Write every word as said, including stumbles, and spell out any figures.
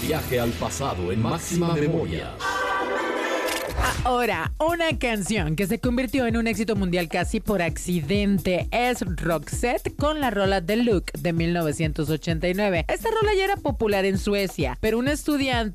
Viaje al pasado en máxima memoria. Ahora, una canción que se convirtió en un éxito mundial casi por accidente es Roxette con la rola The Look de mil novecientos ochenta y nueve. Esta rola ya era popular en Suecia, pero un estudiante